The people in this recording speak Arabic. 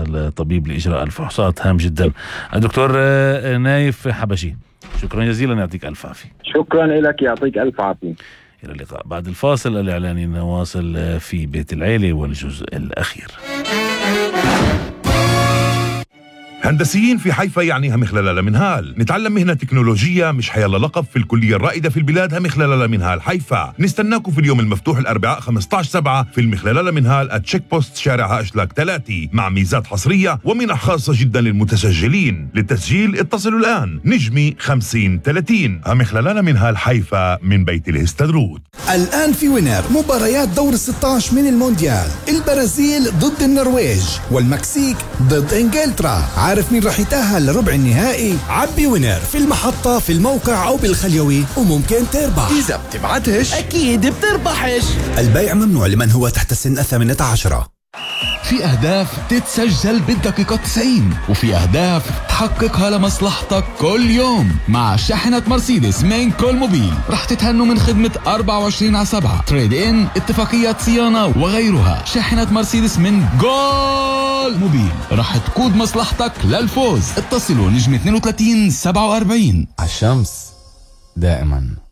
الطبيب لإجراء الفحوصات هام جدا. الدكتور نايف حبشي، شكرا جزيلا، يعطيك ألف عافية. شكرا لك، يعطيك ألف عافية. إلى اللقاء. بعد الفاصل الإعلاني نواصل في بيت العيلة والجزء الأخير. هندسيين في حيفا يعني همخلال منهال. نتعلم مهنة تكنولوجية مش حيلا لقب في الكلية الرائدة في البلاد همخلال منهال حيفا. نستناكم في اليوم المفتوح الأربعاء 15/7 في المخلال منهال التشيك بوست شارع هاشلاك 3 مع ميزات حصرية ومنح خاصة جدا للمتسجلين. للتسجيل اتصلوا الآن نجمي 5030 همخلال منهال حيفا من بيت الهستدروت. الآن في وينر مباريات دور 16 من المونديال، البرازيل ضد النرويج والمكسيك ضد انجلترا. عارف مين راح يتأهل لربع النهائي؟ عبي وينر في المحطة في الموقع أو بالخليوي وممكن تربح. إذا بتبعتش أكيد بتربحش. البيع ممنوع لمن هو تحت سن 18. في أهداف تتسجل بالدقيقة 90 وفي أهداف تحققها لمصلحتك كل يوم. مع شاحنة مرسيدس من كل موبيل رح تتهنوا من خدمة 24/7 تريد إن، اتفاقيات صيانة وغيرها. شاحنة مرسيدس من جول موبيل رح تقود مصلحتك للفوز. اتصلوا نجم 32 47. الشمس دائما